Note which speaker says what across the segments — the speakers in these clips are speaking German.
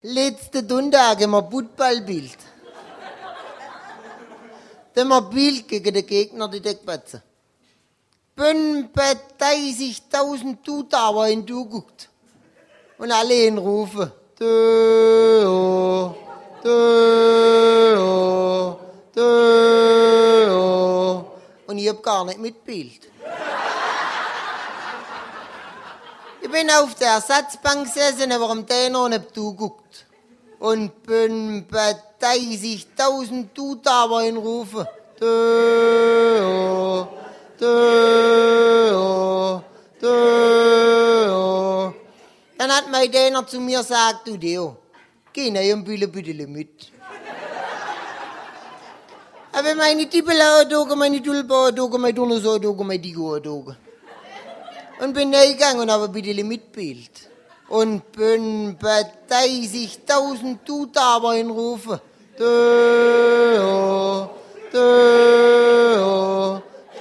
Speaker 1: Letzten Sonntag haben wir Football gespielt. Dann haben wir gespielt gegen den Gegner, die Deckpatze. 35.000 Zuschauer in du guckt. Und alle rufen. Dö, dö, dö. Und ich hab gar nicht mitgespielt. Ich bin auf der Ersatzbank gesessen, aber am Trainer und hab zugeguckt. Und bin bei 30.000 Zuschauer in Rufen. Dö, dö, dö. Dann hat mein Trainer zu mir gesagt, du Deo, geh nicht und spiele bitte mit. Aber meine Tippel-Doge, meine Tulpa-Doge, meine Dinosaur-Doge, meine Digo-Doge. Und bin reingegangen und habe bitte mitgespielt. Und bin bei 30.000 Zuschauer in Rufen. Dö, dö,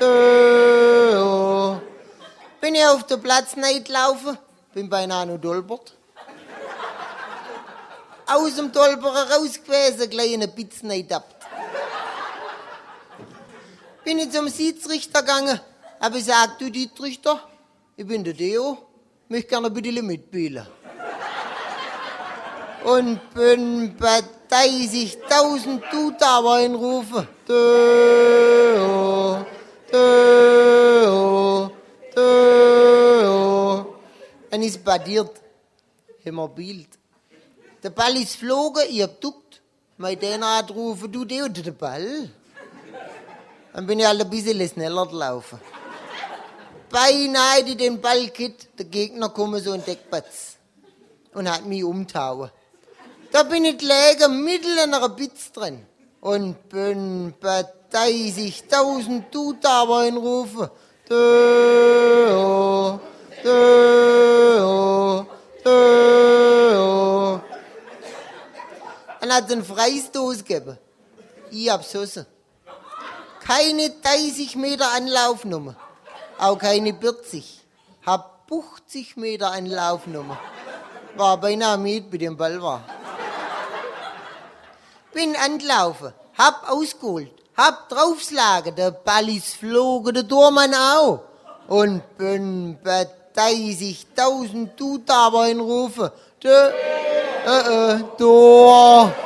Speaker 1: dö. Bin ich auf den Platz gelaufen, bin beinahe noch dolpert. Aus dem Dolperer raus gewesen, gleich eine Pizza getappt. Bin ich zum Schiedsrichter gegangen, habe gesagt, du Dietrichter, ich bin der Deo, möchte gerne ein bisschen mitspielen. Und bin bei 30.000 Zuschauer in Rufen. Deo, Deo, Deo. Dann ist badiert, haben wir gespielt. Der Ball ist geflogen, ich hab geduckt. Mein Trainer hat gerufen, du Deo, der Ball. Dann bin ich halt ein bisschen schneller gelaufen. Beinahe hätte ich den Ball gekriegt, der Gegner komme so ein Deckplatz und hat mich umgehauen. Da bin ich gelegen, mitten in einer Pizza drin und bin bei 30.000 Zuschauer in Rufen. Dö, dö, dö. Dann hat es einen Freistoß gegeben. Ich hab's geschossen. Keine 30 Meter Anlauf genommen. Auch keine 40. Hab 50 Meter Anlauf genommen. War beinahe mit bei dem Ball war. Bin angelaufen, hab ausgeholt, hab draufgeschlagen, der Ball ist geflogen, der Tormann auch. Und bin bei 30.000 Zuschauer in Rufen. Tor.